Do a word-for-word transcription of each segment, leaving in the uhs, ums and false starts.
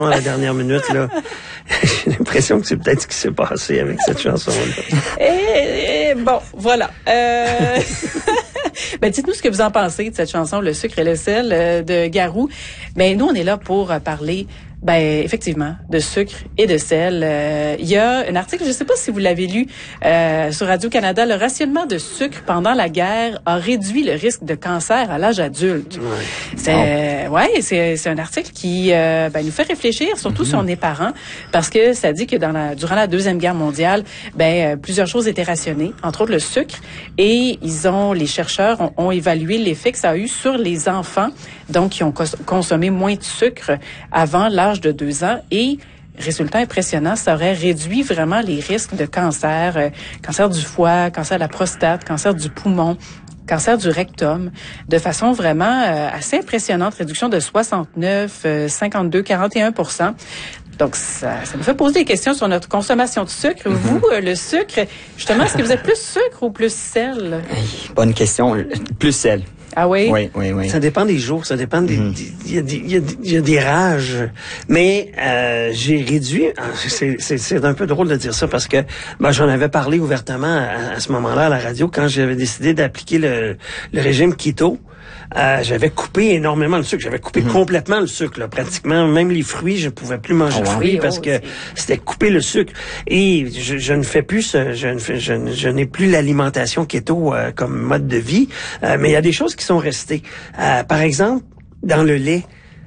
à la dernière minute, là. J'ai l'impression que c'est peut-être ce qui s'est passé avec cette chanson-là. Et, et bon, voilà. Euh... ben, dites-nous ce que vous en pensez de cette chanson, Le sucre et le sel euh, de Garou. Ben, nous, on est là pour euh, parler, ben, effectivement, de sucre et de sel. Euh, il y a un article, je ne sais pas si vous l'avez lu, euh, sur Radio-Canada, le rationnement de sucre pendant la guerre a réduit le risque de cancer à l'âge adulte. Ouais. C'est, oh. ouais, c'est, c'est un article qui euh, ben, nous fait réfléchir, surtout mm-hmm. si on est parent, parce que ça dit que dans la, durant la Deuxième Guerre mondiale, ben, euh, plusieurs choses étaient rationnées, entre autres le sucre, et ils ont, les chercheurs ont, ont évalué l'effet que ça a eu sur les enfants, donc qui ont cons- consommé moins de sucre avant l'âge de deux ans, et résultat impressionnant, ça aurait réduit vraiment les risques de cancer, euh, cancer du foie, cancer de la prostate, cancer du poumon, cancer du rectum, de façon vraiment euh, assez impressionnante, réduction de soixante-neuf, euh, cinquante-deux, quarante et un pour cent. Donc, ça, ça nous fait poser des questions sur notre consommation de sucre. Mm-hmm. Vous, euh, le sucre, justement, est-ce que vous êtes plus sucre ou plus sel? Bonne question. Plus sel. Ah oui? Oui, oui, oui. Ça dépend des jours, ça dépend des... Il mm-hmm. y, a des, y, a des, y a des rages. Mais euh, j'ai réduit... C'est, c'est, c'est un peu drôle de dire ça parce que ben, j'en avais parlé ouvertement à, à ce moment-là à la radio quand j'avais décidé d'appliquer le, le régime keto. Euh, j'avais coupé énormément le sucre. J'avais coupé mm-hmm. complètement le sucre, là, pratiquement. Même les fruits, je pouvais plus manger oh, de fruits oui, parce oh, que c'est... c'était couper le sucre. Et je, je ne fais plus, ce, je, ne fais, je, je n'ai plus l'alimentation keto euh, comme mode de vie. Euh, mais il y a des choses qui sont restées. Euh, par exemple, dans le lait,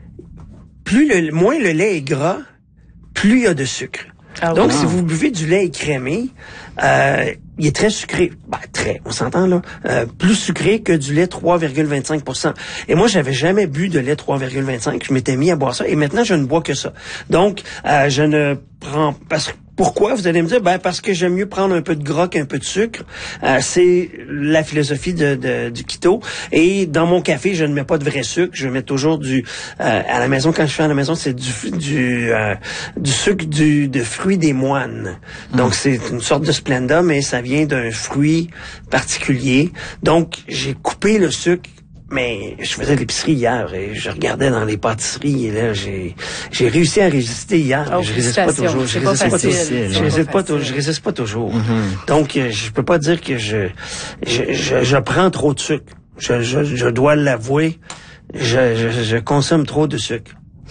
plus le moins le lait est gras, plus il y a de sucre. Ah, Donc, wow. si vous buvez du lait écrémé, euh, il est très sucré. Ben, très, on s'entend là. Euh, plus sucré que du lait trois virgule vingt-cinq pour cent. Et moi, j'avais jamais bu de lait trois virgule vingt-cinq. Je m'étais mis à boire ça. Et maintenant, je ne bois que ça. Donc, euh, je ne prends... Parce que pourquoi? Vous allez me dire, ben parce que j'aime mieux prendre un peu de gras qu'un peu de sucre. Euh, c'est la philosophie de, de, du keto. Et dans mon café, je ne mets pas de vrai sucre. Je mets toujours du... Euh, à la maison, quand je fais à la maison, c'est du du, euh, du sucre du de fruits des moines. Mmh. Donc, c'est une sorte de Splenda, mais ça vient d'un fruit particulier. Donc, j'ai coupé le sucre. Mais je faisais de l'épicerie hier et je regardais dans les pâtisseries et là j'ai j'ai réussi à résister hier. Oh, mais je résiste pas toujours. Je résiste pas toujours. Je résiste pas toujours. Je résiste pas toujours. Mm-hmm. Donc je peux pas dire que je je je, je prends trop de sucre. Je je je dois l'avouer. Je je, je consomme trop de sucre.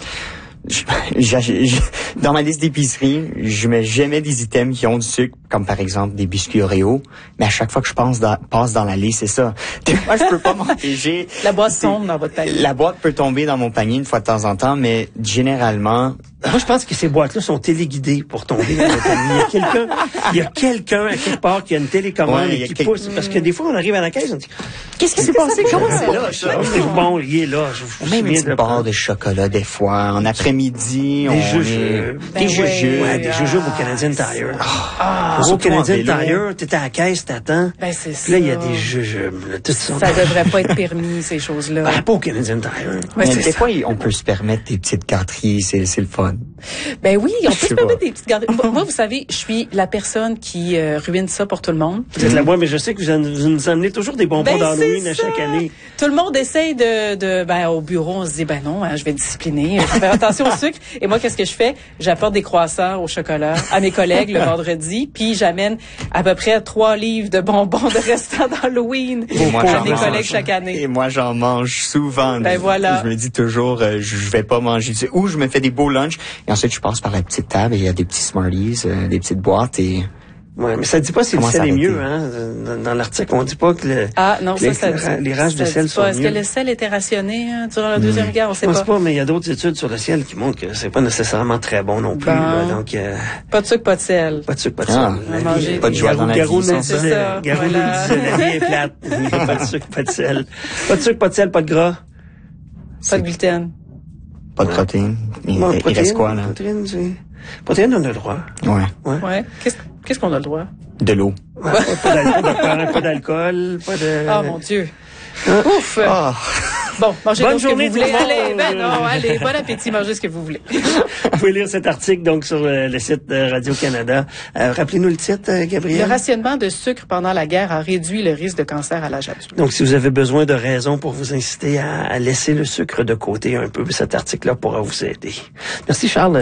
Je, je, je, dans ma liste d'épicerie, je mets jamais des items qui ont du sucre, comme par exemple des biscuits Oreo, mais à chaque fois que je pense dans, passe dans la liste, c'est ça. Moi, je peux pas m'empêcher. La boîte tombe dans votre panier. La boîte peut tomber dans mon panier une fois de temps en temps, mais généralement... Moi, je pense que ces boîtes-là sont téléguidées pour tomber dans votre panier. Il y a quelqu'un, il y a quelqu'un à quelque part qui a une télécommande ouais, et qui quel... pousse. Parce que des fois, on arrive à la caisse, on dit, qu'est-ce qui s'est passé? Comment c'est là, ça? Bon, il est là. Je Même une petite barre de chocolat, des fois. En après-midi, des on jujubes. Est... Ben des jujubes. Ouais, des jujubes au Canadian Tire. Ah, au Canadian Tire, t'es à la caisse, t'attends. Ben, c'est ça. Là, il y a des jujubes. Là, tout ça. Ça devrait pas être permis, ces choses-là. Ben, pas au Canadian Tire. Mais des fois, on peut se permettre des petites gâteries, c'est, c'est le fun. Ben oui, on peut se permettre des petites garderies. Moi, vous savez, je suis la personne qui euh, ruine ça pour tout le monde. Vous êtes la moi, mais je sais que vous, en, vous nous amenez toujours des bonbons ben, d'Halloween à chaque année. Tout le monde essaye de, de ben au bureau, on se dit ben non, hein, je vais discipliner, je vais faire attention au sucre. Et moi, qu'est-ce que je fais? J'apporte des croissants au chocolat à mes collègues le vendredi, puis j'amène à peu près trois livres de bonbons de restant d'Halloween à mes collègues chaque année. Et moi, j'en mange souvent. Ben voilà. Je me dis toujours, euh, je vais pas manger. Ou je me fais des beaux lunchs et ensuite je passe par la petite table et il y a des petits Smarties, euh, des petites boîtes et... Ouais, mais ça dit pas si le sel est mieux, hein. Dans, dans l'article, on dit pas que le, ah, non, que ça, les, ça, les rages de sel sont mieux. Est-ce que le sel était rationné hein, durant la Deuxième mmh. Guerre? On sait pas. Je pense pas, mais il y a d'autres études sur le sel qui montrent que c'est pas nécessairement très bon non plus. Bon. Là, donc, euh, pas de sucre, pas de sel. Pas de sucre, pas de ah, sel. Manger, pas de joie dans la Garou vie. Garou nous disait, Garou nous disait, la vie est plate. Pas de sucre, pas de sel. Pas de sucre, pas de sel, pas de gras. Pas de gluten. Pas de protéines. Il, bon, il protéine, reste quoi, là? Protéines, c'est... Protéines, on a le droit. Ouais. Ouais. ouais. Qu'est-ce, qu'est-ce qu'on a le droit? De l'eau. Ouais, pas, d'alcool, pas d'alcool, pas de... Oh, mon Dieu. Hein? Ouf! Oh. Bon, mangez Bonne donc ce que journée, vous voulez. tout le monde. Allez, ben non, allez, bon appétit, mangez ce que vous voulez. Vous pouvez lire cet article donc sur le, le site de Radio-Canada. Euh, rappelez-nous le titre, euh, Gabriel. Le rationnement de sucre pendant la guerre a réduit le risque de cancer à l'âge adulte. Donc, si vous avez besoin de raisons pour vous inciter à, à laisser le sucre de côté un peu, cet article-là pourra vous aider. Merci, Charles.